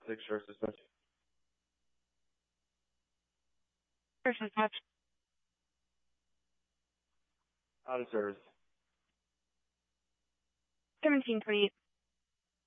Six short suspension. First dispatch. Out of service. 1728.